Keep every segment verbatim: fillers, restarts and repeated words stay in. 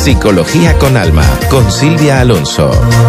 Psicología con Alma, con Silvia Alonso.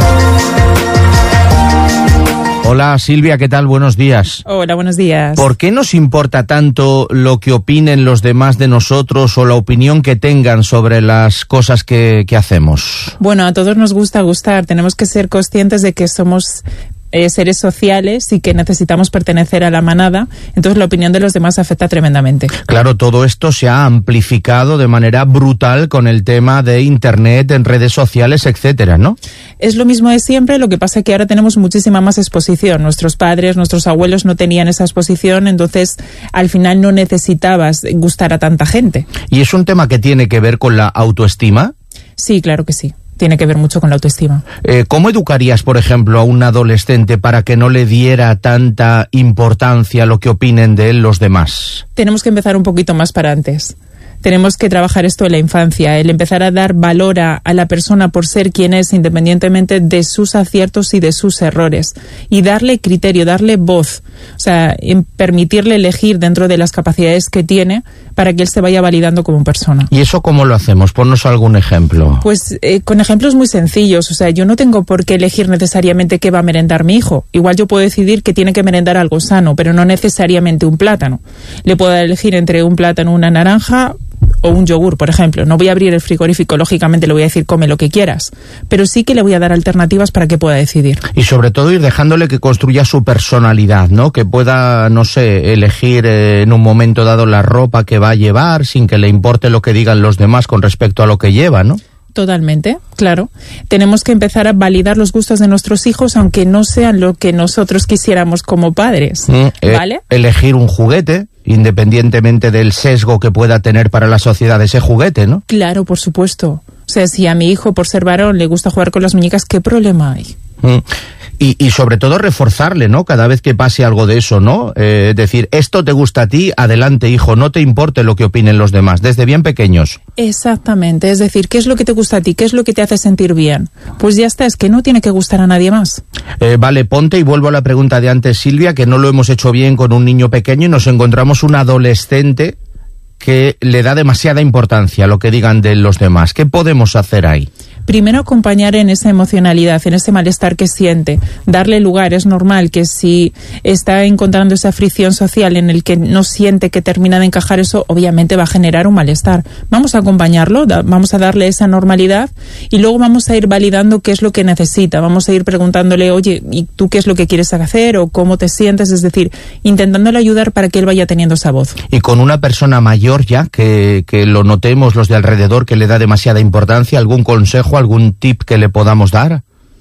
Hola Silvia, ¿qué tal? Buenos días. Hola, buenos días. ¿Por qué nos importa tanto lo que opinen los demás de nosotros o la opinión que tengan sobre las cosas que, que hacemos? Bueno, a todos nos gusta gustar. Tenemos que ser conscientes de que somos eh, seres sociales y que necesitamos pertenecer a la manada. Entonces la opinión de los demás afecta tremendamente. Claro, todo esto se ha amplificado de manera brutal con el tema de Internet, en redes sociales, etcétera, ¿no? Es lo mismo de siempre, lo que pasa es que ahora tenemos muchísima más exposición. Nuestros padres, nuestros abuelos no tenían esa exposición, entonces al final no necesitabas gustar a tanta gente. ¿Y es un tema que tiene que ver con la autoestima? Sí, claro que sí. Tiene que ver mucho con la autoestima. Eh, ¿Cómo educarías, por ejemplo, a un adolescente para que no le diera tanta importancia a lo que opinen de él los demás? Tenemos que empezar un poquito más para antes. Tenemos que trabajar esto en la infancia, el empezar a dar valor a, a la persona por ser quien es, independientemente de sus aciertos y de sus errores. Y darle criterio, darle voz. O sea, en permitirle elegir dentro de las capacidades que tiene para que él se vaya validando como persona. ¿Y eso cómo lo hacemos? Ponnos algún ejemplo. Pues eh, con ejemplos muy sencillos. O sea, yo no tengo por qué elegir necesariamente qué va a merendar mi hijo. Igual yo puedo decidir que tiene que merendar algo sano, pero no necesariamente un plátano. Le puedo elegir entre un plátano, una naranja o un yogur, por ejemplo. No voy a abrir el frigorífico, lógicamente le voy a decir come lo que quieras, pero sí que le voy a dar alternativas para que pueda decidir. Y sobre todo ir dejándole que construya su personalidad, ¿no? Que pueda, no sé, elegir eh, en un momento dado la ropa que va a llevar sin que le importe lo que digan los demás con respecto a lo que lleva, ¿no? Totalmente, claro. Tenemos que empezar a validar los gustos de nuestros hijos, aunque no sean lo que nosotros quisiéramos como padres, mm, ¿vale? Eh, elegir un juguete, independientemente del sesgo que pueda tener para la sociedad ese juguete, ¿no? Claro, por supuesto. O sea, si a mi hijo, por ser varón, le gusta jugar con las muñecas, ¿qué problema hay? Mm. Y, y sobre todo reforzarle, ¿no? Cada vez que pase algo de eso, ¿no? Eh, es decir, esto te gusta a ti, adelante, hijo, no te importe lo que opinen los demás, desde bien pequeños. Exactamente, es decir, ¿qué es lo que te gusta a ti? ¿Qué es lo que te hace sentir bien? Pues ya está, es que no tiene que gustar a nadie más. Eh, vale, ponte y vuelvo a la pregunta de antes, Silvia, que no lo hemos hecho bien con un niño pequeño y nos encontramos un adolescente que le da demasiada importancia a lo que digan de los demás. ¿Qué podemos hacer ahí? Primero, acompañar en esa emocionalidad, en ese malestar que siente, darle lugar. Es normal que si está encontrando esa fricción social en el que no siente que termina de encajar eso, obviamente va a generar un malestar. Vamos a acompañarlo, da, vamos a darle esa normalidad y luego vamos a ir validando qué es lo que necesita. Vamos a ir preguntándole, oye, ¿y tú qué es lo que quieres hacer o cómo te sientes? Es decir, intentándole ayudar para que él vaya teniendo esa voz. Y con una persona mayor ya, que, que lo notemos los de alrededor, que le da demasiada importancia, ¿algún consejo, algún tip que le podamos dar?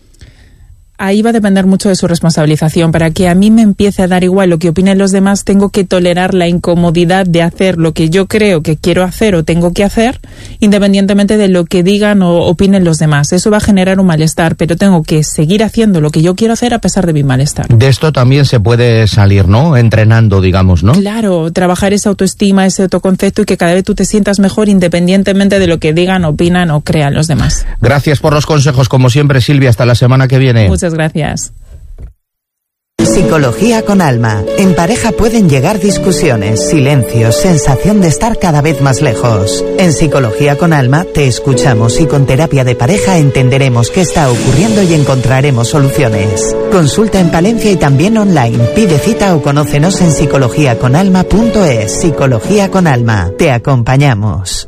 Ahí va a depender mucho de su responsabilización. Para que a mí me empiece a dar igual lo que opinen los demás, tengo que tolerar la incomodidad de hacer lo que yo creo que quiero hacer o tengo que hacer, independientemente de lo que digan o opinen los demás. Eso va a generar un malestar, pero tengo que seguir haciendo lo que yo quiero hacer a pesar de mi malestar. De esto también se puede salir, ¿no? Entrenando, digamos, ¿no? Claro, trabajar esa autoestima, ese autoconcepto y que cada vez tú te sientas mejor independientemente de lo que digan, opinan o crean los demás. Gracias por los consejos, como siempre, Silvia. Hasta la semana que viene. Muchas gracias. Psicología con Alma. En pareja pueden llegar discusiones, silencios, sensación de estar cada vez más lejos. En Psicología con Alma te escuchamos y con terapia de pareja entenderemos qué está ocurriendo y encontraremos soluciones. Consulta en Palencia y también online. Pide cita o conócenos en psicología con alma punto es. Psicología con Alma. Te acompañamos.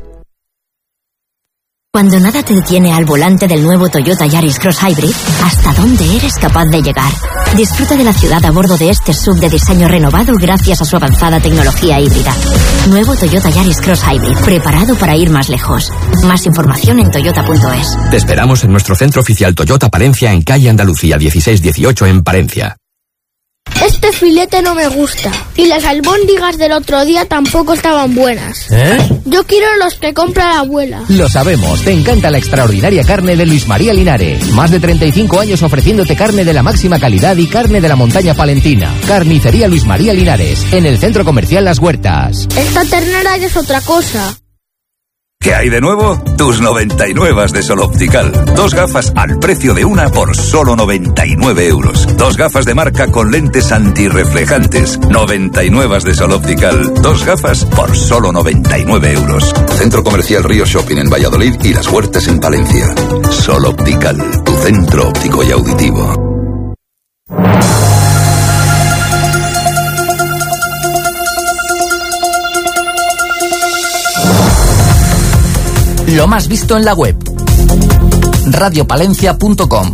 Cuando nada te detiene al volante del nuevo Toyota Yaris Cross Hybrid, ¿hasta dónde eres capaz de llegar? Disfruta de la ciudad a bordo de este S U V de diseño renovado gracias a su avanzada tecnología híbrida. Nuevo Toyota Yaris Cross Hybrid, preparado para ir más lejos. Más información en toyota punto es. Te esperamos en nuestro centro oficial Toyota Palencia en calle Andalucía dieciséis dieciocho en Palencia. Este filete no me gusta. Y las albóndigas del otro día tampoco estaban buenas. ¿Eh? Yo quiero los que compra la abuela. Lo sabemos, te encanta la extraordinaria carne de Luis María Linares. Más de treinta y cinco años ofreciéndote carne de la máxima calidad y carne de la montaña palentina. Carnicería Luis María Linares, en el Centro Comercial Las Huertas. Esta ternera ya es otra cosa. ¿Qué hay de nuevo? Tus noventa y nueve de Sol Optical. Dos gafas al precio de una por solo noventa y nueve euros. Dos gafas de marca con lentes antirreflejantes. noventa y nueve de Sol Optical. Dos gafas por solo noventa y nueve euros. Centro Comercial Río Shopping en Valladolid y Las Huertas en Palencia. Sol Optical, tu centro óptico y auditivo. Lo más visto en la web. radio palencia punto com.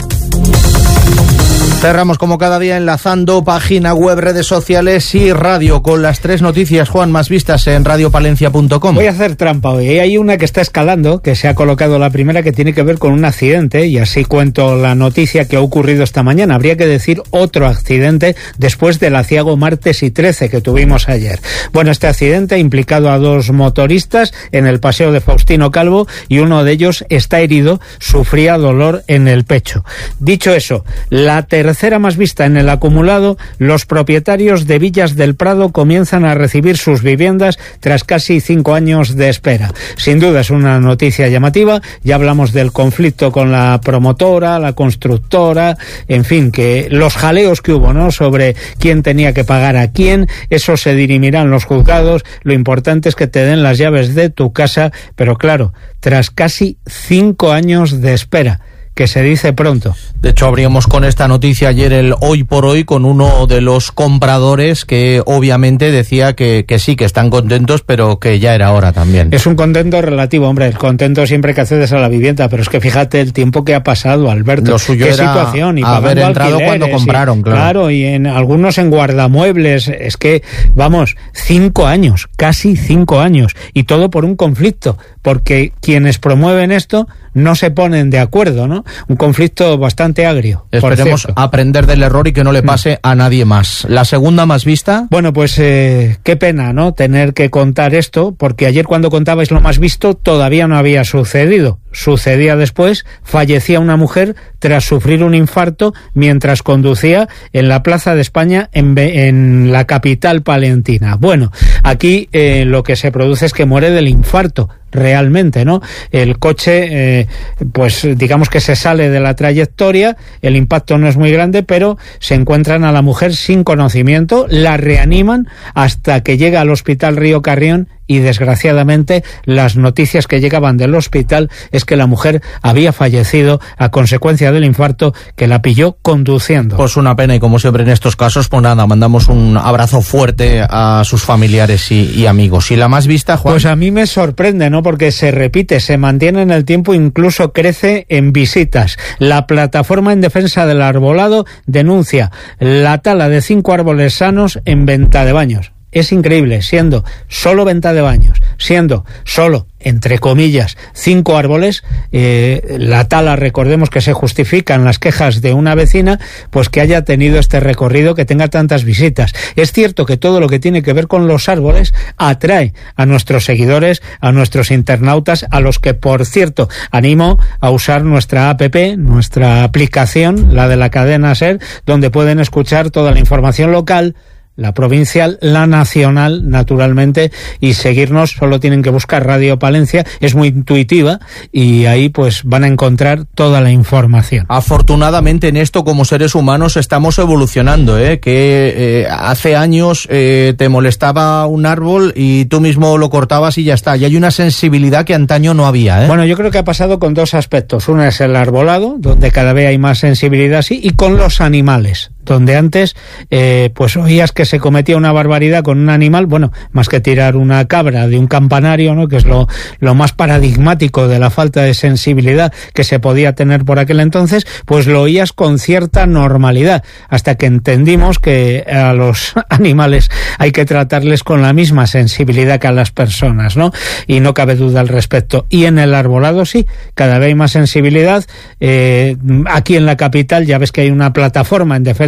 Cerramos como cada día enlazando página web, redes sociales y radio con las tres noticias, Juan, más vistas en radio palencia punto com. Voy a hacer trampa hoy. Hay una que está escalando, que se ha colocado la primera, que tiene que ver con un accidente, y así cuento la noticia que ha ocurrido esta mañana. Habría que decir otro accidente después del aciago martes y trece que tuvimos ayer. Bueno, este accidente ha implicado a dos motoristas en el paseo de Faustino Calvo y uno de ellos está herido, sufría dolor en el pecho. Dicho eso, la tercera Tercera más vista en el acumulado, los propietarios de Villas del Prado comienzan a recibir sus viviendas tras casi cinco años de espera. Sin duda es una noticia llamativa, ya hablamos del conflicto con la promotora, la constructora, en fin, que los jaleos que hubo, ¿no?, sobre quién tenía que pagar a quién, eso se dirimirá en los juzgados. Lo importante es que te den las llaves de tu casa, pero claro, tras casi cinco años de espera, que se dice pronto. De hecho, abrimos con esta noticia ayer el Hoy por Hoy con uno de los compradores que obviamente decía que, que sí, que están contentos, pero que ya era hora también. Es un contento relativo, hombre, el contento siempre que accedes a la vivienda, pero es que fíjate el tiempo que ha pasado, Alberto. Lo suyo qué era situación, y haber entrado cuando compraron, y, claro. Claro, y en algunos en guardamuebles, es que, vamos, cinco años, casi cinco años, y todo por un conflicto, porque quienes promueven esto no se ponen de acuerdo, ¿no? Un conflicto bastante agrio. Esperemos aprender del error y que no le pase a nadie más. ¿La segunda más vista? Bueno, pues eh, qué pena, ¿no?, tener que contar esto, porque ayer cuando contabais lo más visto todavía no había sucedido. Sucedía después, fallecía una mujer tras sufrir un infarto mientras conducía en la Plaza de España en, en la capital palentina. Bueno, aquí eh, lo que se produce es que muere del infarto, realmente, ¿no? El coche, eh, pues digamos que se sale de la trayectoria, el impacto no es muy grande, pero se encuentran a la mujer sin conocimiento, la reaniman hasta que llega al Hospital Río Carrión, y desgraciadamente las noticias que llegaban del hospital es que la mujer había fallecido a consecuencia del infarto que la pilló conduciendo. Pues una pena, y como siempre en estos casos, pues nada, mandamos un abrazo fuerte a sus familiares y, y amigos. ¿Y la más vista, Juan? Pues a mí me sorprende, ¿no?, porque se repite, se mantiene en el tiempo, incluso crece en visitas. La plataforma en defensa del arbolado denuncia la tala de cinco árboles sanos en Ventadebaños. Es increíble, siendo solo Ventadebaños, siendo solo, entre comillas, cinco árboles, eh, la tala, recordemos que se justifica en las quejas de una vecina, pues que haya tenido este recorrido, que tenga tantas visitas. Es cierto que todo lo que tiene que ver con los árboles atrae a nuestros seguidores, a nuestros internautas, a los que, por cierto, animo a usar nuestra app, nuestra aplicación, la de la cadena SER, donde pueden escuchar toda la información local, la provincial, la nacional, naturalmente, y seguirnos. Solo tienen que buscar Radio Palencia, es muy intuitiva, y ahí pues van a encontrar toda la información. Afortunadamente en esto, como seres humanos, estamos evolucionando, ¿eh? Que eh, hace años eh, te molestaba un árbol y tú mismo lo cortabas y ya está. Y hay una sensibilidad que antaño no había, ¿eh? Bueno, yo creo que ha pasado con dos aspectos. Una es el arbolado, donde cada vez hay más sensibilidad, sí, y con los animales, donde antes eh, pues oías que se cometía una barbaridad con un animal, bueno, más que tirar una cabra de un campanario, ¿no?, que es lo, lo más paradigmático de la falta de sensibilidad que se podía tener por aquel entonces, pues lo oías con cierta normalidad, hasta que entendimos que a los animales hay que tratarles con la misma sensibilidad que a las personas, ¿no? Y no cabe duda al respecto. Y en el arbolado sí, cada vez hay más sensibilidad. Eh, aquí en la capital ya ves que hay una plataforma en defensa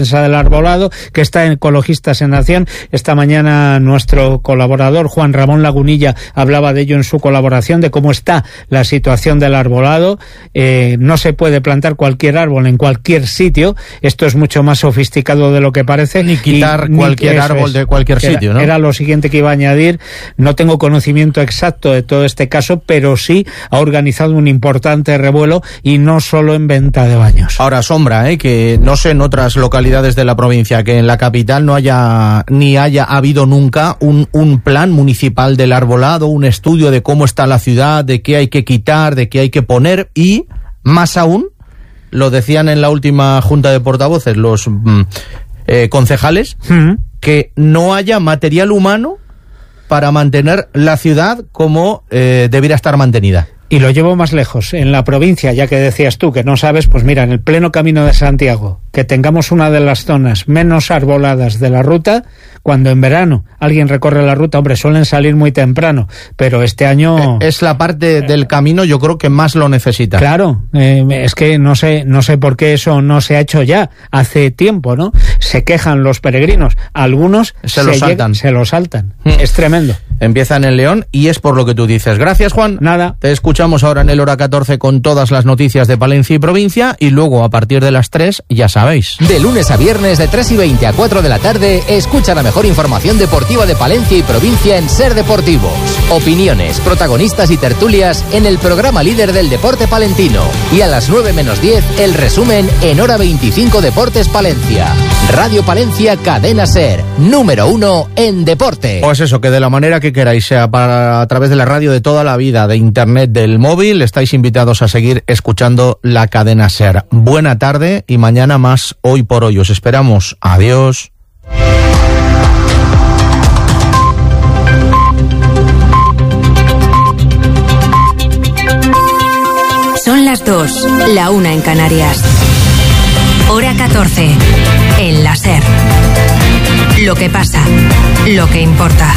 defensa del arbolado, que está en Ecologistas en Acción. Esta mañana nuestro colaborador Juan Ramón Lagunilla hablaba de ello en su colaboración, de cómo está la situación del arbolado. Eh, no se puede plantar cualquier árbol en cualquier sitio, esto es mucho más sofisticado de lo que parece. Ni quitar y, cualquier ni, árbol es, de cualquier era, sitio, ¿no? Era lo siguiente que iba a añadir. No tengo conocimiento exacto de todo este caso, pero sí ha organizado un importante revuelo, y no solo en venta de baños. Ahora, Sombra, ¿eh? que no sé en otras localidades de la provincia, que en la capital no haya ni haya habido nunca un, un plan municipal del arbolado, un estudio de cómo está la ciudad, de qué hay que quitar, de qué hay que poner, y más aún, lo decían en la última junta de portavoces los mm, eh, concejales, uh-huh. que no haya material humano para mantener la ciudad como eh, debiera estar mantenida. Y lo llevo más lejos, en la provincia, ya que decías tú que no sabes, pues mira, en el pleno Camino de Santiago, que tengamos una de las zonas menos arboladas de la ruta, cuando en verano alguien recorre la ruta, hombre, suelen salir muy temprano, pero este año... Es la parte del camino, yo creo, que más lo necesita. Claro, eh, es que no sé, no sé por qué eso no se ha hecho ya, hace tiempo, ¿no? Se quejan los peregrinos, algunos se, se lo saltan. Llegan, se lo saltan, mm. es tremendo. Empieza en el León y es por lo que tú dices. Gracias, Juan. Nada. Te escuchamos ahora en el Hora catorce con todas las noticias de Palencia y provincia, y luego a partir de las tres, ya sabéis. De lunes a viernes de tres y veinte a cuatro de la tarde, escucha la mejor información deportiva de Palencia y provincia en Ser Deportivos. Opiniones, protagonistas y tertulias en el programa líder del deporte palentino. Y a las nueve menos diez, el resumen en Hora veinticinco Deportes Palencia. Radio Palencia Cadena Ser, número uno en deporte. Pues eso, que de la manera que queráis, sea para, a través de la radio de toda la vida, de internet, del móvil, estáis invitados a seguir escuchando la Cadena Ser. Buena tarde y mañana más Hoy por Hoy. Os esperamos. Adiós. Son las dos, la una en Canarias. Hora catorce, en la Ser. Lo que pasa, lo que importa.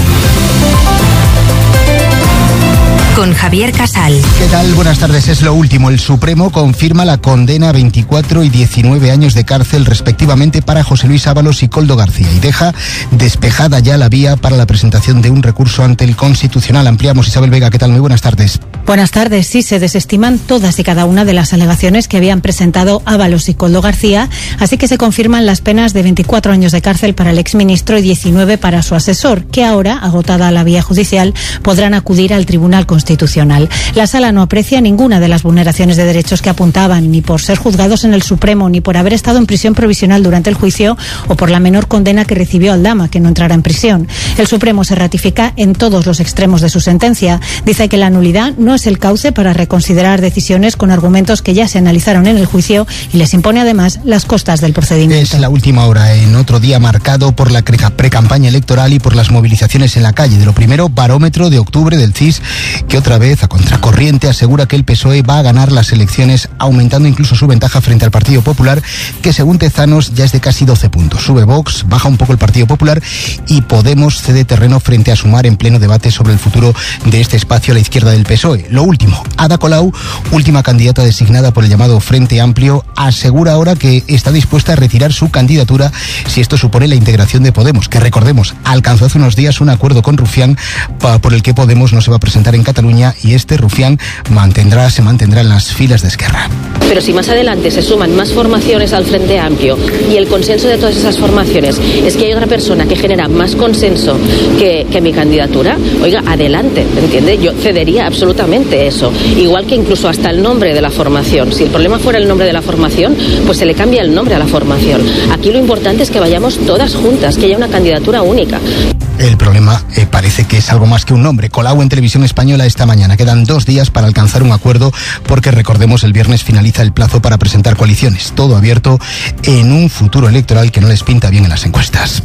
Con Javier Casal. ¿Qué tal? Buenas tardes. Es lo último. El Supremo confirma la condena a veinticuatro y diecinueve años de cárcel respectivamente para José Luis Ábalos y Koldo García, y deja despejada ya la vía para la presentación de un recurso ante el Constitucional. Ampliamos. Isabel Vega, ¿qué tal? Muy buenas tardes. Buenas tardes. Sí, se desestiman todas y cada una de las alegaciones que habían presentado Ábalos y Koldo García, así que se confirman las penas de veinticuatro años de cárcel para el exministro y diecinueve para su asesor, que ahora, agotada la vía judicial, podrán acudir al Tribunal Constitucional. La Sala no aprecia ninguna de las vulneraciones de derechos que apuntaban, ni por ser juzgados en el Supremo, ni por haber estado en prisión provisional durante el juicio, o por la menor condena que recibió Aldama, que no entrará en prisión. El Supremo se ratifica en todos los extremos de su sentencia. Dice que la nulidad no es el cauce para reconsiderar decisiones con argumentos que ya se analizaron en el juicio, y les impone además las costas del procedimiento. Es la última hora, en otro día marcado por la precampaña electoral y por las movilizaciones en la calle. De lo primero, barómetro de octubre del C I S, que otra vez, a contracorriente, asegura que el P S O E va a ganar las elecciones, aumentando incluso su ventaja frente al Partido Popular, que según Tezanos ya es de casi doce puntos. Sube Vox, baja un poco el Partido Popular, y Podemos cede terreno frente a Sumar en pleno debate sobre el futuro de este espacio a la izquierda del P S O E. Lo último, Ada Colau, última candidata designada por el llamado Frente Amplio, asegura ahora que está dispuesta a retirar su candidatura si esto supone la integración de Podemos, que recordemos, alcanzó hace unos días un acuerdo con Rufián por el que Podemos no se va a presentar en Cataluña, y este Rufián mantendrá, se mantendrá en las filas de Esquerra. Pero si más adelante se suman más formaciones al Frente Amplio y el consenso de todas esas formaciones es que hay otra persona que genera más consenso que, que mi candidatura, oiga, adelante, ¿entiende? Yo cedería absolutamente eso. Igual que incluso hasta el nombre de la formación. Si el problema fuera el nombre de la formación, pues se le cambia el nombre a la formación. Aquí lo importante es que vayamos todas juntas, que haya una candidatura única. El problema eh, parece que es algo más que un nombre. Colau en Televisión Española esta mañana. Quedan dos días para alcanzar un acuerdo, porque recordemos, el viernes finaliza el plazo para presentar coaliciones. Todo abierto en un futuro electoral que no les pinta bien en las encuestas.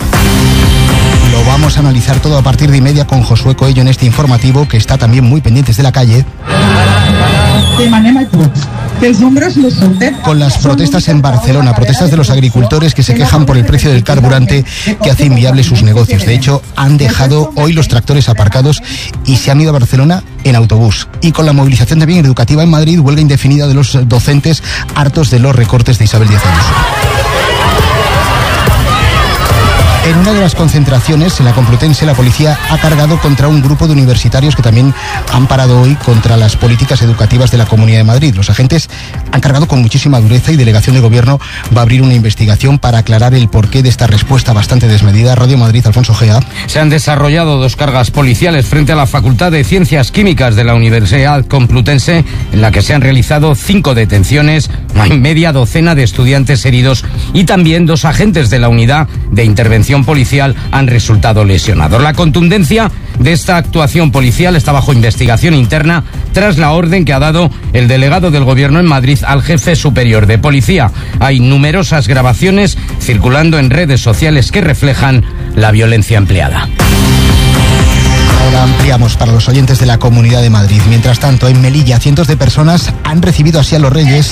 Lo vamos a analizar todo a partir de y media con Josué Coello en este informativo, que está también muy pendientes de la calle. Con las protestas en Barcelona, protestas de los agricultores que se quejan por el precio del carburante que hace inviable sus negocios. De hecho, han dejado hoy los tractores aparcados y se han ido a Barcelona en autobús. Y con la movilización también educativa en Madrid, huelga indefinida de los docentes hartos de los recortes de Isabel Díaz Ayuso. En una de las concentraciones, en la Complutense, la policía ha cargado contra un grupo de universitarios que también han parado hoy contra las políticas educativas de la Comunidad de Madrid. Los agentes han cargado con muchísima dureza y Delegación de Gobierno va a abrir una investigación para aclarar el porqué de esta respuesta bastante desmedida. Radio Madrid, Alfonso Gea. Se han desarrollado dos cargas policiales frente a la Facultad de Ciencias Químicas de la Universidad Complutense, en la que se han realizado cinco detenciones, hay media docena de estudiantes heridos y también dos agentes de la unidad de intervención policial han resultado lesionados. La contundencia de esta actuación policial está bajo investigación interna tras la orden que ha dado el delegado del Gobierno en Madrid al jefe superior de policía. Hay numerosas grabaciones circulando en redes sociales que reflejan la violencia empleada. Ahora ampliamos para los oyentes de la Comunidad de Madrid. Mientras tanto, en Melilla, cientos de personas han recibido así a los Reyes.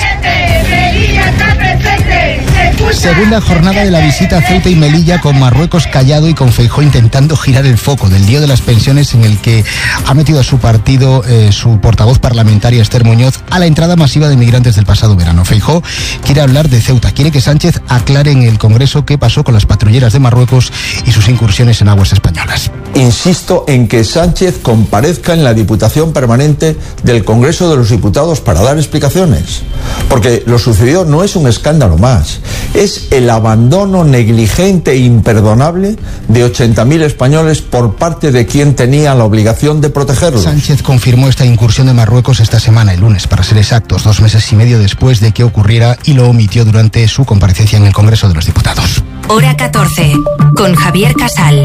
Segunda jornada de la visita a Ceuta y Melilla, con Marruecos callado y con Feijóo intentando girar el foco del lío de las pensiones, en el que ha metido a su partido eh, su portavoz parlamentaria Esther Muñoz a la entrada masiva de migrantes del pasado verano. Feijóo quiere hablar de Ceuta, quiere que Sánchez aclare en el Congreso qué pasó con las patrulleras de Marruecos y sus incursiones en aguas españolas. Insisto en que Sánchez comparezca en la Diputación Permanente del Congreso de los Diputados para dar explicaciones, porque lo sucedido no es un escándalo más, es el abandono negligente e imperdonable de ochenta mil españoles por parte de quien tenía la obligación de protegerlos. Sánchez confirmó esta incursión de Marruecos esta semana, el lunes, para ser exactos, dos meses y medio después de que ocurriera, y lo omitió durante su comparecencia en el Congreso de los Diputados. Hora catorce, con Javier Casal.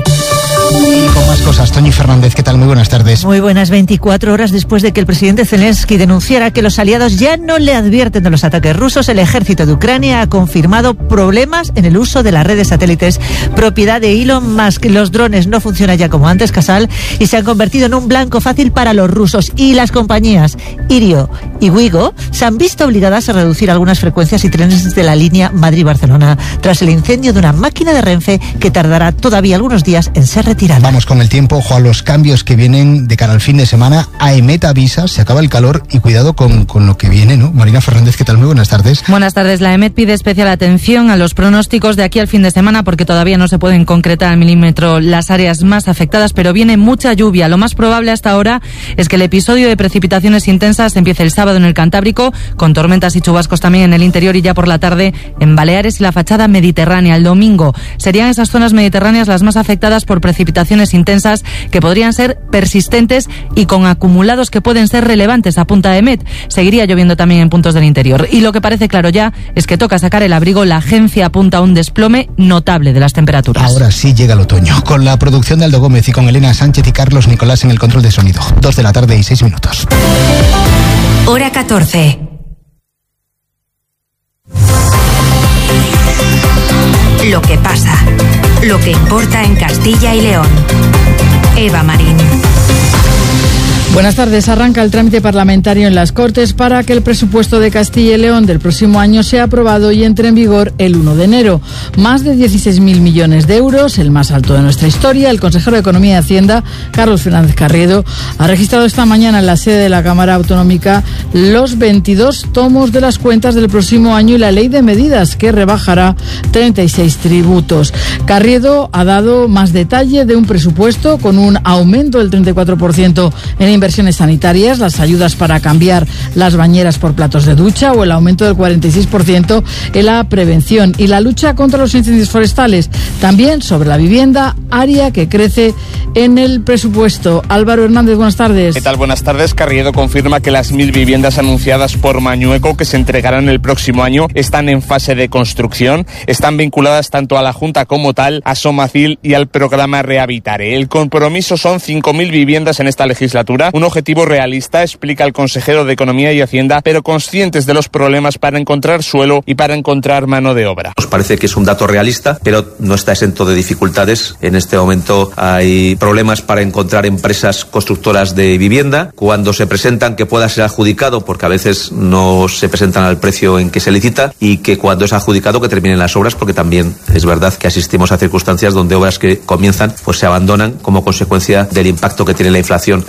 Y con más cosas, Toñi Fernández, ¿qué tal? Muy buenas tardes. Muy buenas. Veinticuatro horas después de que el presidente Zelensky denunciara que los aliados ya no le advierten de los ataques rusos, el ejército de Ucrania ha confirmado problemas en el uso de las redes satélites propiedad de Elon Musk. Los drones no funcionan ya como antes, Casal, y se han convertido en un blanco fácil para los rusos, y las compañías Irio y Wigo se han visto obligadas a reducir algunas frecuencias y trenes de la línea Madrid-Barcelona tras el incendio de una máquina de Renfe que tardará todavía algunos días en ser retirada. Vamos con el tiempo, ojo a los cambios que vienen de cara al fin de semana. AEMET avisa, se acaba el calor y cuidado con, con lo que viene, ¿no? Marina Fernández, ¿qué tal? Muy buenas tardes. Buenas tardes. La AEMET pide especial atención a los pronósticos de aquí al fin de semana, porque todavía no se pueden concretar al milímetro las áreas más afectadas, pero viene mucha lluvia. Lo más probable hasta ahora es que el episodio de precipitaciones intensas empiece el sábado en el Cantábrico, con tormentas y chubascos también en el interior, y ya por la tarde en Baleares y la fachada mediterránea. El domingo serían esas zonas mediterráneas las más afectadas por precipitaciones intensas que podrían ser persistentes y con acumulados que pueden ser relevantes, apunta AEMET. Seguiría lloviendo también en puntos del interior. Y lo que parece claro ya es que toca sacar el abrigo. La agencia apunta a un desplome notable de las temperaturas. Ahora sí llega el otoño, con la producción de Aldo Gómez y con Elena Sánchez y Carlos Nicolás en el control de sonido. Dos de la tarde y seis minutos. Hora catorce. Lo que pasa, lo que importa en Castilla y León. Eva Marín. Buenas tardes. Arranca el trámite parlamentario en las Cortes para que el presupuesto de Castilla y León del próximo año sea aprobado y entre en vigor el uno de enero. Más de dieciséis mil millones de euros, el más alto de nuestra historia. El consejero de Economía y Hacienda, Carlos Fernández Carriedo, ha registrado esta mañana en la sede de la Cámara Autonómica los veintidós tomos de las cuentas del próximo año y la ley de medidas que rebajará treinta y seis tributos. Carriedo ha dado más detalle de un presupuesto con un aumento del treinta y cuatro por ciento en inversiones sanitarias, las ayudas para cambiar las bañeras por platos de ducha o el aumento del cuarenta y seis por ciento en la prevención y la lucha contra los incendios forestales. También sobre la vivienda, área que crece en el presupuesto. Álvaro Hernández, buenas tardes. ¿Qué tal? Buenas tardes. Carriedo confirma que las mil viviendas anunciadas por Mañueco, que se entregarán el próximo año, están en fase de construcción. Están vinculadas tanto a la Junta como tal, a Somacil y al programa Rehabitare. El compromiso son cinco mil viviendas en esta legislatura. Un objetivo realista, explica el consejero de Economía y Hacienda, pero conscientes de los problemas para encontrar suelo y para encontrar mano de obra. Nos parece que es un dato realista, pero no está exento de dificultades. En este momento hay problemas para encontrar empresas constructoras de vivienda. Cuando se presentan, que pueda ser adjudicado, porque a veces no se presentan al precio en que se licita, y que cuando es adjudicado que terminen las obras, porque también es verdad que asistimos a circunstancias donde obras que comienzan pues se abandonan como consecuencia del impacto que tiene la inflación. En la dotación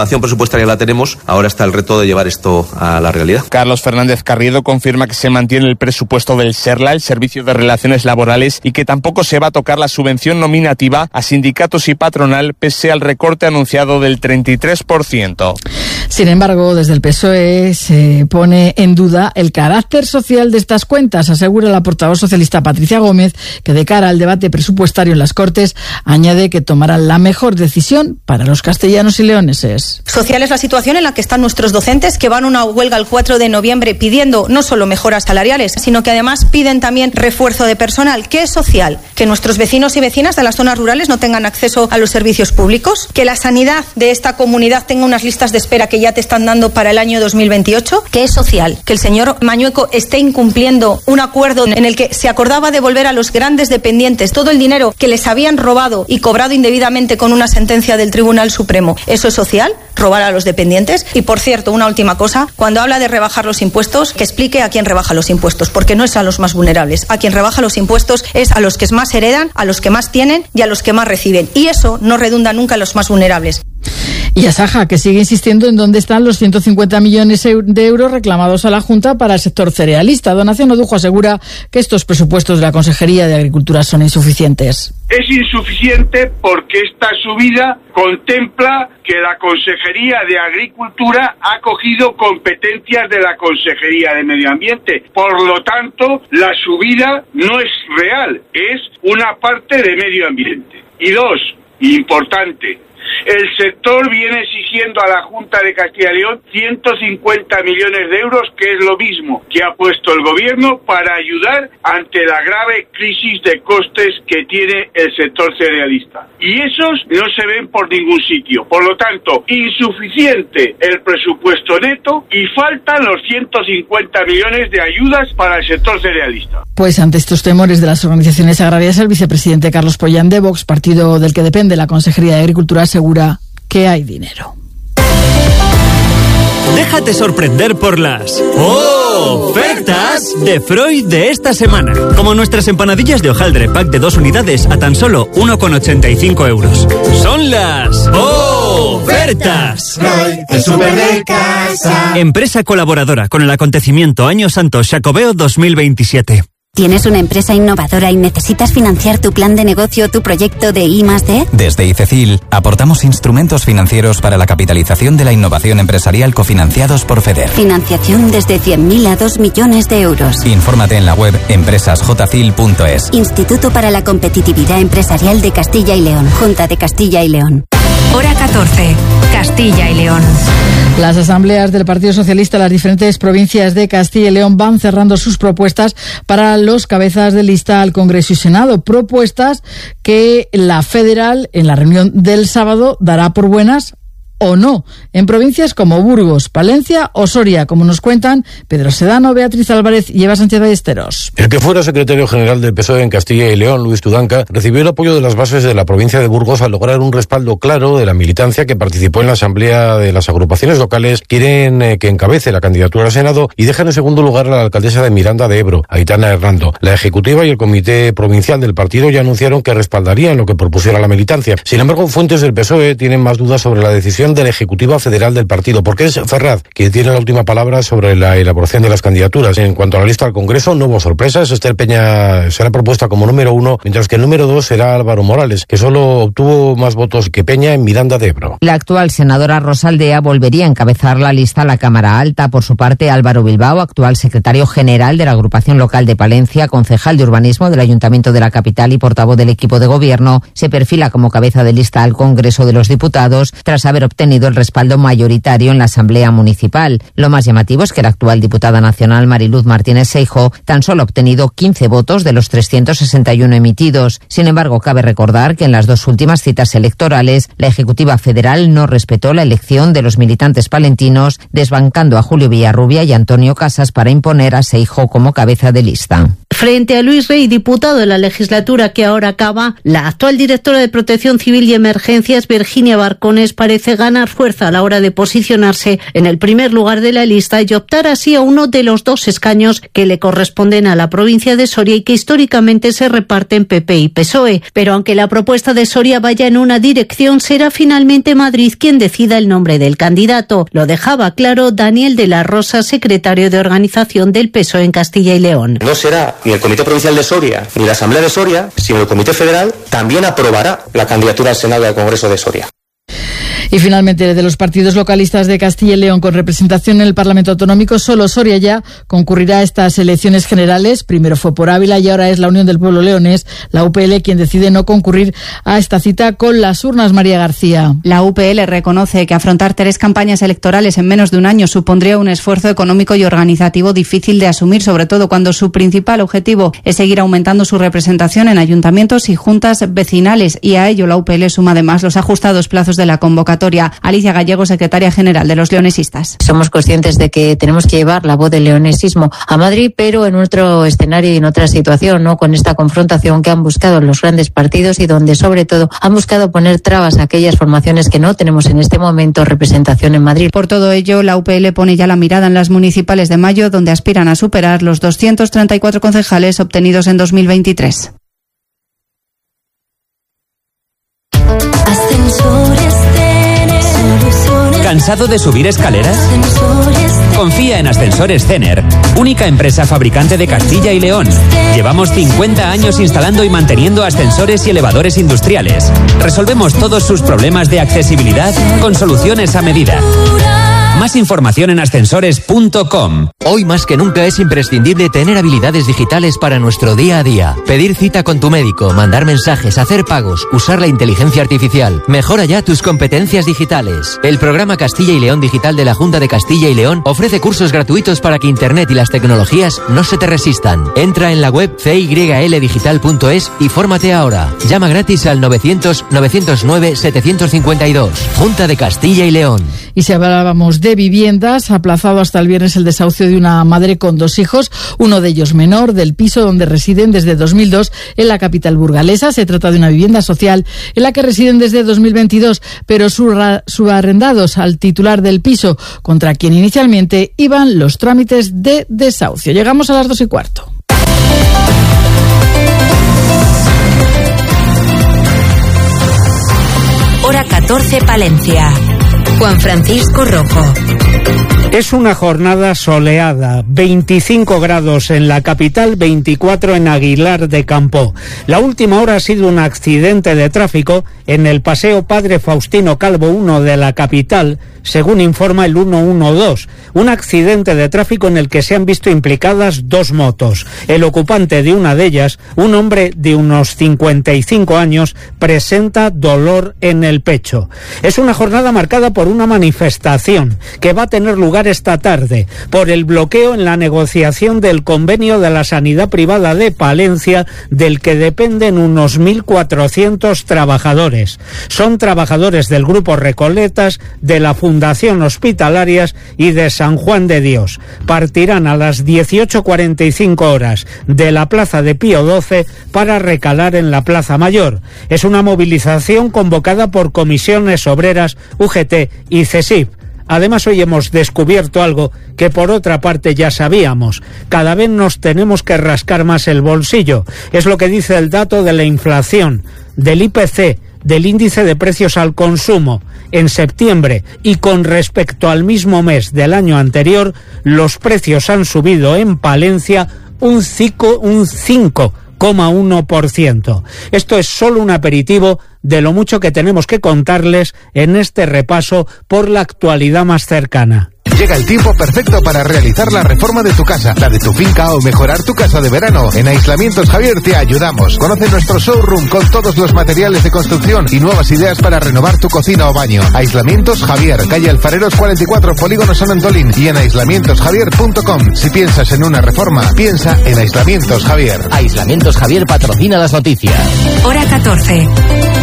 información presupuestaria la tenemos, ahora está el reto de llevar esto a la realidad. Carlos Fernández Carriedo confirma que se mantiene el presupuesto del SERLA, el Servicio de Relaciones Laborales, y que tampoco se va a tocar la subvención nominativa a sindicatos y patronal pese al recorte anunciado del treinta y tres por ciento. Sin embargo, desde el P S O E se pone en duda el carácter social de estas cuentas, asegura la portavoz socialista Patricia Gómez, que de cara al debate presupuestario en las Cortes añade que tomarán la mejor decisión para los castellanos y leoneses. Social es la situación en la que están nuestros docentes, que van a una huelga el cuatro de noviembre pidiendo no solo mejoras salariales, sino que además piden también refuerzo de personal. ¿Qué es social? Que nuestros vecinos y vecinas de las zonas rurales no tengan acceso a los servicios públicos, que la sanidad de esta comunidad tenga unas listas de espera que ya te están dando para el año dos mil veintiocho. ¿Qué es social? Que el señor Mañueco esté incumpliendo un acuerdo en el que se acordaba devolver a los grandes dependientes todo el dinero que les habían robado y cobrado indebidamente con una sentencia del Tribunal Supremo. ¿Eso es social? ¿Robar a los dependientes? Y por cierto, una última cosa, cuando habla de rebajar los impuestos, que explique a quién rebaja los impuestos, porque no es a los más vulnerables. A quien rebaja los impuestos es a los que más heredan, a los que más tienen y a los que más reciben. Y eso no redunda nunca en los más vulnerables. Y Asaja, que sigue insistiendo en dónde están los ciento cincuenta millones de euros reclamados a la Junta para el sector cerealista. Donación Odujo asegura que estos presupuestos de la Consejería de Agricultura son insuficientes. Es insuficiente porque esta subida contempla que la Consejería de Agricultura ha cogido competencias de la Consejería de Medio Ambiente. Por lo tanto, la subida no es real, es una parte de medio ambiente. Y dos, importante, el sector viene exigiendo a la Junta de Castilla y León ciento cincuenta millones de euros, que es lo mismo que ha puesto el Gobierno para ayudar ante la grave crisis de costes que tiene el sector cerealista. Y esos no se ven por ningún sitio. Por lo tanto, insuficiente el presupuesto neto y faltan los ciento cincuenta millones de ayudas para el sector cerealista. Pues ante estos temores de las organizaciones agrarias, el vicepresidente Carlos Pollán de Vox, partido del que depende la Consejería de Agricultura, asegura que hay dinero. Déjate sorprender por las ofertas de Freud de esta semana. Como nuestras empanadillas de hojaldre pack de dos unidades a tan solo uno con ochenta y cinco euros. Son las ofertas. Freud, el súper de casa. Empresa colaboradora con el acontecimiento Año Santo Xacobeo dos mil veintisiete. ¿Tienes una empresa innovadora y necesitas financiar tu plan de negocio o tu proyecto de I más D? Desde ICECIL aportamos instrumentos financieros para la capitalización de la innovación empresarial cofinanciados por FEDER. Financiación desde cien mil a dos millones de euros. Infórmate en la web empresas j cil punto es. Instituto para la Competitividad Empresarial de Castilla y León. Junta de Castilla y León. Hora catorce. Castilla y León. Las asambleas del Partido Socialista en las diferentes provincias de Castilla y León van cerrando sus propuestas para los cabezas de lista al Congreso y Senado. Propuestas que la federal, en la reunión del sábado, dará por buenas o no, en provincias como Burgos, Palencia o Soria, como nos cuentan Pedro Sedano, Beatriz Álvarez y Eva Sánchez Ballesteros. El que fuera secretario general del P S O E en Castilla y León, Luis Tudanca, recibió el apoyo de las bases de la provincia de Burgos al lograr un respaldo claro de la militancia que participó en la asamblea de las agrupaciones locales. Quieren eh, que encabece la candidatura al Senado y dejan en segundo lugar a la alcaldesa de Miranda de Ebro, Aitana Hernando. La ejecutiva y el comité provincial del partido ya anunciaron que respaldarían lo que propusiera la militancia. Sin embargo, fuentes del P S O E tienen más dudas sobre la decisión de la ejecutiva federal del partido, porque es Ferraz quien tiene la última palabra sobre la elaboración de las candidaturas. En cuanto a la lista al Congreso, no hubo sorpresas. Esther Peña será propuesta como número uno, mientras que el número dos será Álvaro Morales, que solo obtuvo más votos que Peña en Miranda de Ebro. La actual senadora Rosaldea volvería a encabezar la lista a la Cámara Alta. Por su parte, Álvaro Bilbao, actual secretario general de la agrupación local de Palencia, concejal de urbanismo del Ayuntamiento de la capital y portavoz del equipo de gobierno, se perfila como cabeza de lista al Congreso de los Diputados tras haber obtenido el respaldo mayoritario en la Asamblea Municipal. Lo más llamativo es que la actual diputada nacional Mariluz Martínez Seijo tan solo ha obtenido quince votos de los trescientos sesenta y uno emitidos. Sin embargo, cabe recordar que en las dos últimas citas electorales la Ejecutiva Federal no respetó la elección de los militantes palentinos, desbancando a Julio Villarrubia y Antonio Casas para imponer a Seijo como cabeza de lista. Frente a Luis Rey, diputado de la legislatura que ahora acaba, la actual directora de Protección Civil y Emergencias, Virginia Barcones, parece ganar fuerza a la hora de posicionarse en el primer lugar de la lista y optar así a uno de los dos escaños que le corresponden a la provincia de Soria y que históricamente se reparten P P y P S O E. Pero aunque la propuesta de Soria vaya en una dirección, será finalmente Madrid quien decida el nombre del candidato. Lo dejaba claro Daniel de la Rosa, secretario de organización del P S O E en Castilla y León. No será ni el Comité Provincial de Soria ni la Asamblea de Soria, sino el Comité Federal también aprobará la candidatura al Senado y al Congreso de Soria. Y finalmente, de los partidos localistas de Castilla y León con representación en el Parlamento Autonómico, solo Soria ya concurrirá a estas elecciones generales. Primero fue por Ávila y ahora es la Unión del Pueblo Leonés, la U P L, quien decide no concurrir a esta cita con las urnas. María García. La U P L reconoce que afrontar tres campañas electorales en menos de un año supondría un esfuerzo económico y organizativo difícil de asumir, sobre todo cuando su principal objetivo es seguir aumentando su representación en ayuntamientos y juntas vecinales. Y a ello la U P L suma además los ajustados plazos de la convocatoria. Alicia Gallego, secretaria general de los leonesistas. Somos conscientes de que tenemos que llevar la voz del leonesismo a Madrid, pero en otro escenario y en otra situación, ¿no? Con esta confrontación que han buscado los grandes partidos y donde sobre todo han buscado poner trabas a aquellas formaciones que no tenemos en este momento representación en Madrid. Por todo ello, la U P L pone ya la mirada en las municipales de mayo, donde aspiran a superar los doscientos treinta y cuatro concejales obtenidos en dos mil veintitrés. Ascensores Cener. ¿Cansado de subir escaleras? Confía en Ascensores Cener, única empresa fabricante de Castilla y León. Llevamos cincuenta años instalando y manteniendo ascensores y elevadores industriales. Resolvemos todos sus problemas de accesibilidad con soluciones a medida. Más información en ascensores punto com. Hoy más que nunca es imprescindible tener habilidades digitales para nuestro día a día. Pedir cita con tu médico, mandar mensajes, hacer pagos, usar la inteligencia artificial. Mejora ya tus competencias digitales. El programa Castilla y León Digital de la Junta de Castilla y León ofrece cursos gratuitos para que Internet y las tecnologías no se te resistan. Entra en la web c y l digital punto es y fórmate ahora. Llama gratis al novecientos, novecientos nueve, setecientos cincuenta y dos. Junta de Castilla y León. Y si hablábamos de viviendas, aplazado hasta el viernes el desahucio de una madre con dos hijos, uno de ellos menor, del piso donde residen desde dos mil dos en la capital burgalesa. Se trata de una vivienda social en la que residen desde dos mil veintidós, pero subarrendados al titular del piso, contra quien inicialmente iban los trámites de desahucio. Llegamos a las dos y cuarto. Hora catorce, Palencia. Juan Francisco Rojo. Es una jornada soleada, veinticinco grados en la capital, veinticuatro en Aguilar de Campoo. La última hora ha sido un accidente de tráfico en el Paseo Padre Faustino Calvo uno de la capital, según informa el ciento doce. Un accidente de tráfico en el que se han visto implicadas dos motos. El ocupante de una de ellas, un hombre de unos cincuenta y cinco años, presenta dolor en el pecho. Es una jornada marcada por una manifestación que va a tener lugar esta tarde por el bloqueo en la negociación del convenio de la sanidad privada de Palencia, del que dependen unos mil cuatrocientos trabajadores. Son trabajadores del Grupo Recoletas, de la Fundación Hospitalarias y de San Juan de Dios. Partirán a las dieciocho cuarenta y cinco horas de la Plaza de Pío doce para recalar en la Plaza Mayor. Es una movilización convocada por comisiones obreras, U G T y CESIF. Además, hoy hemos descubierto algo que por otra parte ya sabíamos. Cada vez nos tenemos que rascar más el bolsillo. Es lo que dice el dato de la inflación, del I P C, del índice de precios al consumo. En septiembre, y con respecto al mismo mes del año anterior, los precios han subido en Palencia un cinco coma uno por ciento. Esto es solo un aperitivo de lo mucho que tenemos que contarles en este repaso por la actualidad más cercana. Llega el tiempo perfecto para realizar la reforma de tu casa, la de tu finca o mejorar tu casa de verano. En Aislamientos Javier te ayudamos. Conoce nuestro showroom con todos los materiales de construcción y nuevas ideas para renovar tu cocina o baño. Aislamientos Javier, calle Alfareros cuarenta y cuatro, Polígono San Antolín, y en aislamientos javier punto com. Si piensas en una reforma, piensa en Aislamientos Javier. Aislamientos Javier patrocina las noticias. Hora catorce.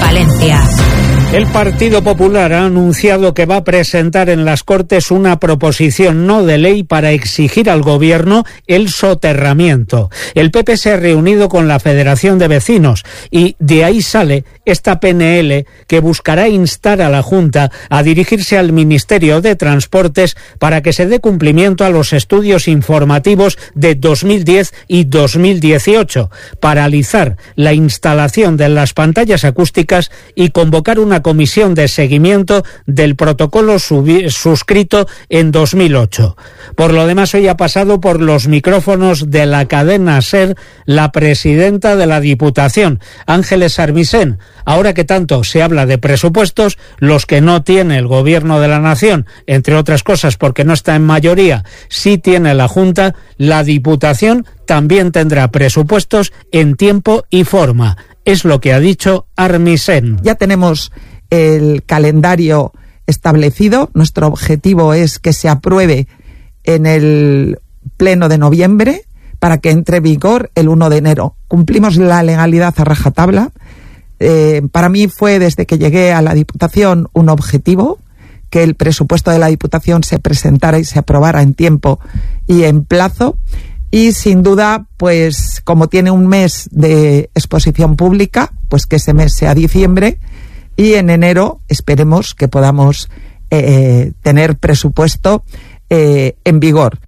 Palencia. El Partido Popular ha anunciado que va a presentar en las Cortes una proposición no de ley para exigir al Gobierno el soterramiento. El P P se ha reunido con la Federación de Vecinos y de ahí sale esta P N L que buscará instar a la Junta a dirigirse al Ministerio de Transportes para que se dé cumplimiento a los estudios informativos de dos mil diez y dos mil dieciocho, paralizar la instalación de las pantallas acústicas y convocar una comisión de seguimiento del protocolo suscrito en dos mil ocho. Por lo demás, hoy ha pasado por los micrófonos de la cadena SER la presidenta de la Diputación, Ángeles Armisen. Ahora que tanto se habla de presupuestos, los que no tiene el Gobierno de la Nación, entre otras cosas porque no está en mayoría, sí tiene la Junta, la Diputación también tendrá presupuestos en tiempo y forma. Es lo que ha dicho Armisen. Ya tenemos el calendario establecido. Nuestro objetivo es que se apruebe en el pleno de noviembre para que entre en vigor el uno de enero. Cumplimos la legalidad a rajatabla. Eh, para mí fue, desde que llegué a la Diputación, un objetivo que el presupuesto de la Diputación se presentara y se aprobara en tiempo y en plazo. Y sin duda, pues como tiene un mes de exposición pública, pues que ese mes sea diciembre y en enero esperemos que podamos eh, tener presupuesto eh, en vigor.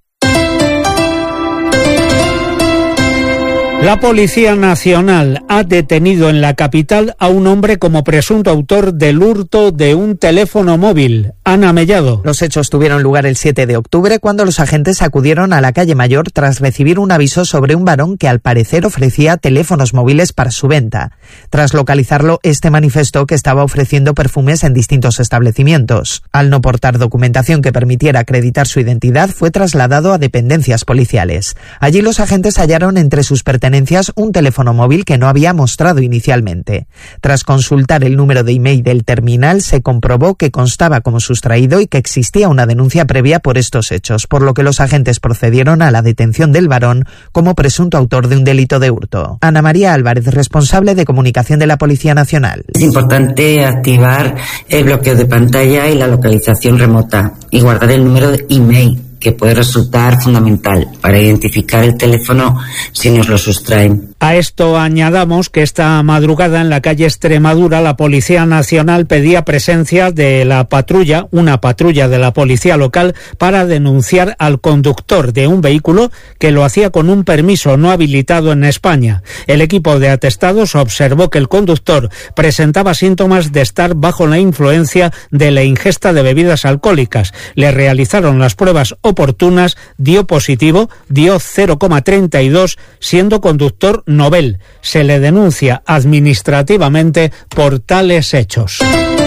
La Policía Nacional ha detenido en la capital a un hombre como presunto autor del hurto de un teléfono móvil. Ana Mellado. Los hechos tuvieron lugar el siete de octubre cuando los agentes acudieron a la calle Mayor tras recibir un aviso sobre un varón que al parecer ofrecía teléfonos móviles para su venta. Tras localizarlo, este manifestó que estaba ofreciendo perfumes en distintos establecimientos. Al no portar documentación que permitiera acreditar su identidad, fue trasladado a dependencias policiales. Allí los agentes hallaron entre sus pertenencias un teléfono móvil que no había mostrado inicialmente. Tras consultar el número de email del terminal, se comprobó que constaba como sustraído y que existía una denuncia previa por estos hechos, por lo que los agentes procedieron a la detención del varón como presunto autor de un delito de hurto. Ana María Álvarez, responsable de comunicación de la Policía Nacional. Es importante activar el bloqueo de pantalla y la localización remota y guardar el número de email, que puede resultar fundamental para identificar el teléfono si nos lo sustraen. A esto añadamos que esta madrugada en la calle Extremadura la Policía Nacional pedía presencia de la patrulla, una patrulla de la policía local, para denunciar al conductor de un vehículo que lo hacía con un permiso no habilitado en España. El equipo de atestados observó que el conductor presentaba síntomas de estar bajo la influencia de la ingesta de bebidas alcohólicas. Le realizaron las pruebas oportunas, dio positivo, dio cero coma treinta y dos, siendo conductor novel. Se le denuncia administrativamente por tales hechos.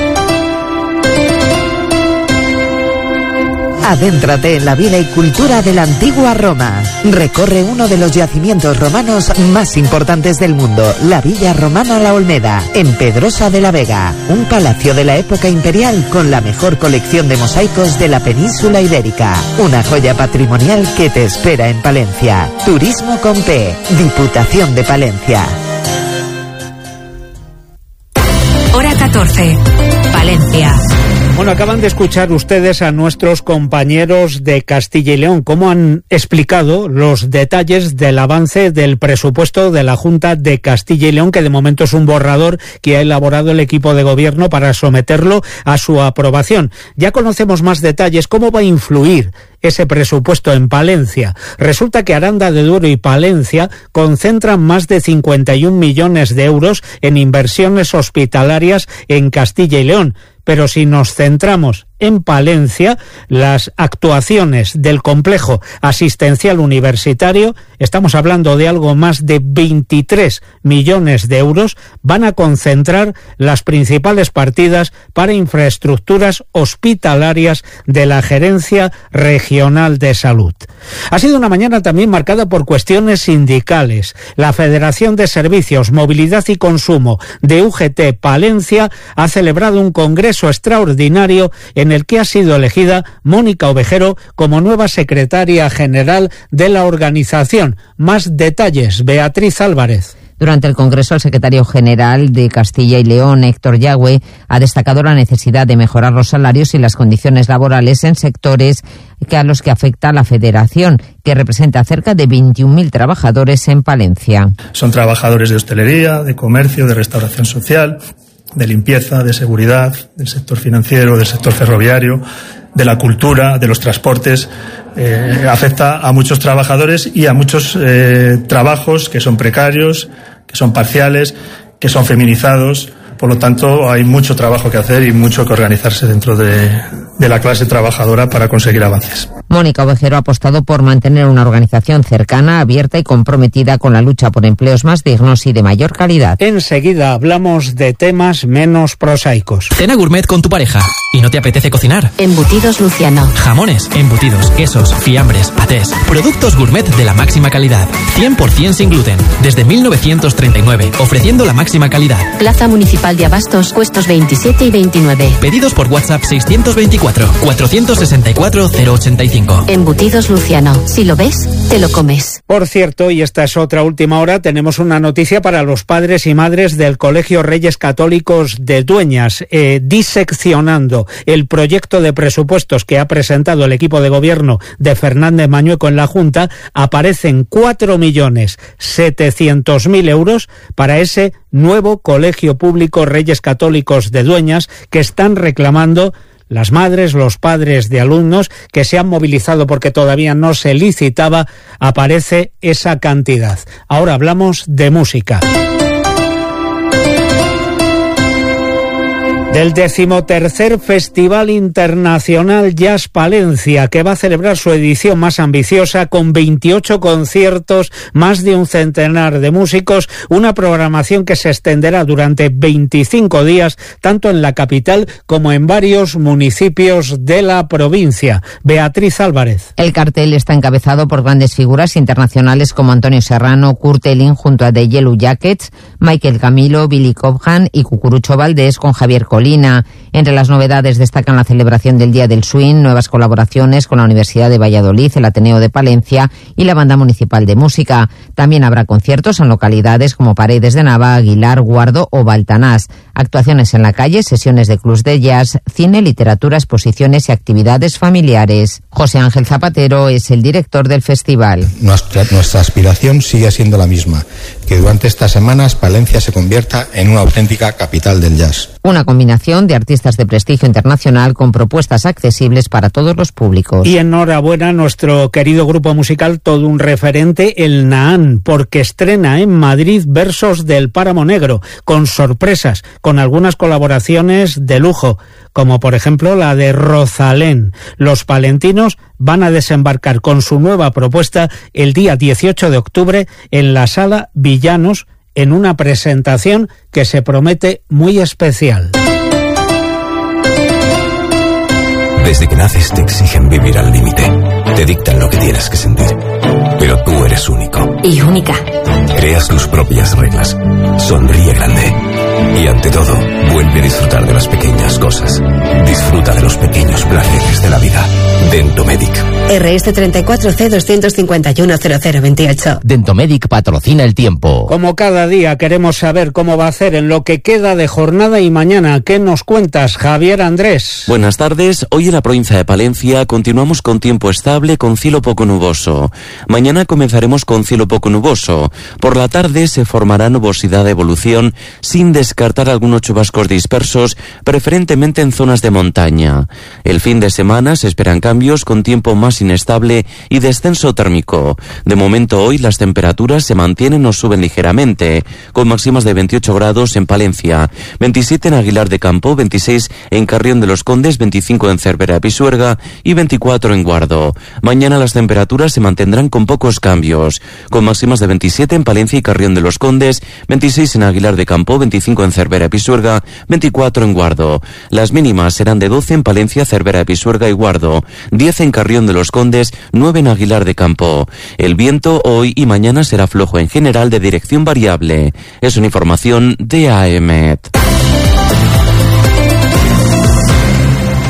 Adéntrate en la vida y cultura de la antigua Roma. Recorre uno de los yacimientos romanos más importantes del mundo, la Villa Romana La Olmeda, en Pedrosa de la Vega, un palacio de la época imperial con la mejor colección de mosaicos de la península ibérica. Una joya patrimonial que te espera en Palencia. Turismo con P, Diputación de Palencia. Hora catorce, Palencia. Bueno, acaban de escuchar ustedes a nuestros compañeros de Castilla y León, cómo han explicado los detalles del avance del presupuesto de la Junta de Castilla y León, que de momento es un borrador que ha elaborado el equipo de gobierno para someterlo a su aprobación. Ya conocemos más detalles, cómo va a influir ese presupuesto en Palencia. Resulta que Aranda de Duero y Palencia concentran más de cincuenta y un millones de euros en inversiones hospitalarias en Castilla y León. Pero si nos centramos en Palencia, las actuaciones del complejo asistencial universitario, estamos hablando de algo más de veintitrés millones de euros, van a concentrar las principales partidas para infraestructuras hospitalarias de la Gerencia Regional de Salud. Ha sido una mañana también marcada por cuestiones sindicales. La Federación de Servicios, Movilidad y Consumo de U G T Palencia ha celebrado un congreso extraordinario en el que ha sido elegida Mónica Ovejero como nueva secretaria general de la organización. Más detalles, Beatriz Álvarez. Durante el Congreso, el secretario general de Castilla y León, Héctor Yagüe, ha destacado la necesidad de mejorar los salarios y las condiciones laborales en sectores que a los que afecta la Federación, que representa cerca de veintiún mil trabajadores en Palencia. Son trabajadores de hostelería, de comercio, de restauración social, de limpieza, de seguridad, del sector financiero, del sector ferroviario, de la cultura, de los transportes. Eh, afecta a muchos trabajadores y a muchos eh, trabajos que son precarios, que son parciales, que son feminizados. Por lo tanto, hay mucho trabajo que hacer y mucho que organizarse dentro de, de la clase trabajadora para conseguir avances. Mónica Ovejero ha apostado por mantener una organización cercana, abierta y comprometida con la lucha por empleos más dignos y de mayor calidad. Enseguida hablamos de temas menos prosaicos. Cena gourmet con tu pareja y no te apetece cocinar. Embutidos Luciano. Jamones, embutidos, quesos, fiambres, patés. Productos gourmet de la máxima calidad. cien por ciento sin gluten. Desde mil novecientos treinta y nueve, ofreciendo la máxima calidad. Plaza Municipal de Abastos, puestos veintisiete y veintinueve. Pedidos por WhatsApp seiscientos veinticuatro, cuatrocientos sesenta y cuatro, cero ochenta y cinco. Embutidos Luciano. Si lo ves, te lo comes. Por cierto, y esta es otra última hora, tenemos una noticia para los padres y madres del Colegio Reyes Católicos de Dueñas. Eh, diseccionando el proyecto de presupuestos que ha presentado el equipo de gobierno de Fernández Mañueco en la Junta, aparecen cuatro millones setecientos mil euros para ese nuevo Colegio Público Reyes Católicos de Dueñas que están reclamando las madres, los padres de alumnos que se han movilizado porque todavía no se licitaba. Aparece esa cantidad. Ahora hablamos de música. Del decimotercer Festival Internacional Jazz Palencia, que va a celebrar su edición más ambiciosa con veintiocho conciertos, más de un centenar de músicos, una programación que se extenderá durante veinticinco días, tanto en la capital como en varios municipios de la provincia. Beatriz Álvarez. El cartel está encabezado por grandes figuras internacionales como Antonio Serrano, Kurt Elling junto a The Yellow Jackets, Michael Camilo, Billy Cobham y Cucurucho Valdés con Javier Colina. Entre las novedades destacan la celebración del Día del Swing, nuevas colaboraciones con la Universidad de Valladolid, el Ateneo de Palencia y la Banda Municipal de Música. También habrá conciertos en localidades como Paredes de Nava, Aguilar, Guardo o Baltanás. Actuaciones en la calle, sesiones de clubs de jazz, cine, literatura, exposiciones y actividades familiares. José Ángel Zapatero es el director del festival. Nuestra, nuestra aspiración sigue siendo la misma, que durante estas semanas Palencia se convierta en una auténtica capital del jazz. Una combinación de artistas de prestigio internacional con propuestas accesibles para todos los públicos. Y enhorabuena a nuestro querido grupo musical, todo un referente, el Nahán, porque estrena en Madrid Versos del Páramo Negro, con sorpresas, con algunas colaboraciones de lujo, como por ejemplo la de Rosalén. Los palentinos van a desembarcar con su nueva propuesta el día dieciocho de octubre en la Sala Villanos, en una presentación que se promete muy especial. Desde que naces te exigen vivir al límite. Te dictan lo que tienes que sentir. Pero tú eres único. Y única. Creas tus propias reglas. Sonríe grande. Y ante todo, vuelve a disfrutar de las pequeñas cosas. Disfruta de los pequeños placeres de la vida. Dentomedic. R S treinta y cuatro C doscientos cincuenta y uno cero cero veintiocho. Dentomedic patrocina el tiempo. Como cada día queremos saber cómo va a hacer en lo que queda de jornada y mañana. ¿Qué nos cuentas, Javier Andrés? Buenas tardes. Hoy en la provincia de Palencia continuamos con tiempo estable con cielo poco nuboso. Mañana comenzaremos con cielo poco nuboso. Por la tarde se formará nubosidad de evolución sin descartar algunos chubascos dispersos, preferentemente en zonas de montaña. El fin de semana se esperan cambios con tiempo más inestable y descenso térmico. De momento hoy las temperaturas se mantienen o suben ligeramente, con máximas de veintiocho grados en Palencia, veintisiete en Aguilar de Campo, veintiséis en Carrión de los Condes, veinticinco en Cervera de Pisuerga y veinticuatro en Guardo. Mañana las temperaturas se mantendrán con pocos cambios, con máximas de veintisiete en Palencia y Carrión de los Condes, veintiséis en Aguilar de Campo, veinticinco en Cervera de Pisuerga, veinticuatro en Guardo. Las mínimas serán de doce en Palencia, Cervera de Pisuerga y Guardo, diez en Carrión de los Condes, nueve en Aguilar de Campo. El viento hoy y mañana será flojo en general de dirección variable. Es una información de A E M E T.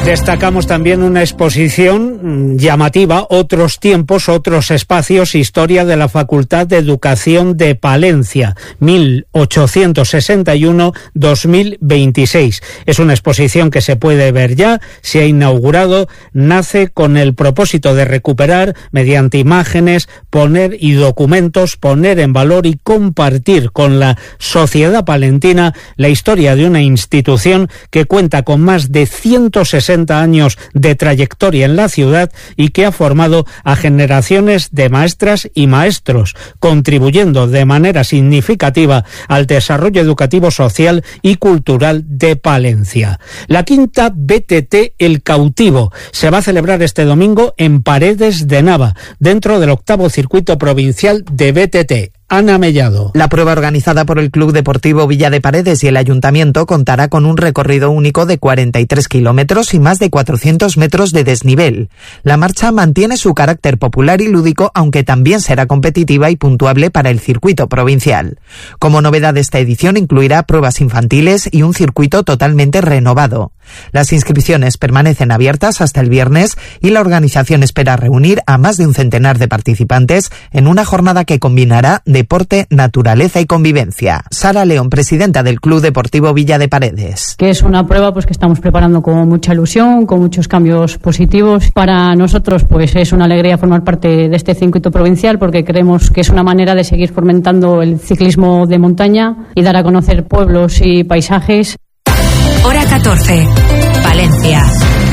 Destacamos también una exposición llamativa, Otros tiempos, otros espacios, historia de la Facultad de Educación de Palencia, mil ochocientos sesenta y uno a dos mil veintiséis. Es una exposición que se puede ver ya, se ha inaugurado, nace con el propósito de recuperar, mediante imágenes, poner y documentos, poner en valor y compartir con la sociedad palentina la historia de una institución que cuenta con más de ciento sesenta años de trayectoria en la ciudad y que ha formado a generaciones de maestras y maestros, contribuyendo de manera significativa al desarrollo educativo, social y cultural de Palencia. La quinta B T T El Cautivo se va a celebrar este domingo en Paredes de Nava, dentro del octavo circuito provincial de B T T. Ana Mellado. La prueba, organizada por el Club Deportivo Villa de Paredes y el Ayuntamiento, contará con un recorrido único de cuarenta y tres kilómetros y más de cuatrocientos metros de desnivel. La marcha mantiene su carácter popular y lúdico, aunque también será competitiva y puntuable para el circuito provincial. Como novedad, esta edición incluirá pruebas infantiles y un circuito totalmente renovado. Las inscripciones permanecen abiertas hasta el viernes y la organización espera reunir a más de un centenar de participantes en una jornada que combinará deporte, naturaleza y convivencia. Sara León, presidenta del Club Deportivo Villa de Paredes. Que es una prueba pues que estamos preparando con mucha ilusión, con muchos cambios positivos. Para nosotros pues es una alegría formar parte de este circuito provincial, porque creemos que es una manera de seguir fomentando el ciclismo de montaña y dar a conocer pueblos y paisajes. Hora catorce, Valencia.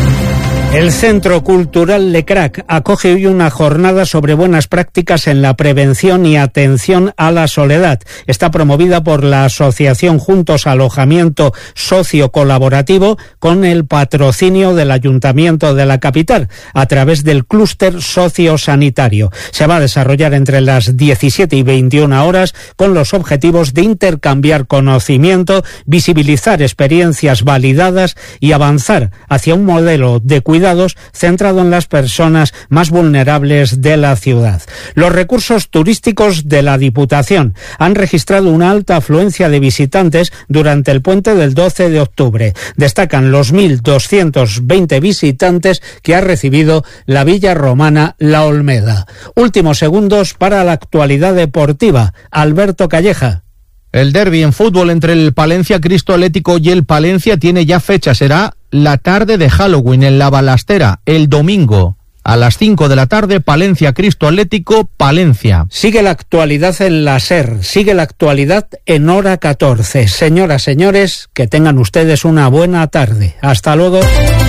El Centro Cultural Lecrac acoge hoy una jornada sobre buenas prácticas en la prevención y atención a la soledad. Está promovida por la Asociación Juntos Alojamiento Socio-Colaborativo, con el patrocinio del Ayuntamiento de la capital, a través del clúster sociosanitario. Se va a desarrollar entre las diecisiete y veintiuna horas con los objetivos de intercambiar conocimiento, visibilizar experiencias validadas y avanzar hacia un modelo de cuidado centrado en las personas más vulnerables de la ciudad. Los recursos turísticos de la Diputación han registrado una alta afluencia de visitantes durante el puente del doce de octubre. Destacan los mil doscientos veinte visitantes que ha recibido la Villa Romana La Olmeda. Últimos segundos para la actualidad deportiva. Alberto Calleja. El derbi en fútbol entre el Palencia Cristo Atlético y el Palencia tiene ya fecha. Será la tarde de Halloween en la Balastera, el domingo. A las cinco de la tarde, Palencia Cristo Atlético, Palencia. Sigue la actualidad en la SER, sigue la actualidad en Hora catorce. Señoras, señores, que tengan ustedes una buena tarde. Hasta luego.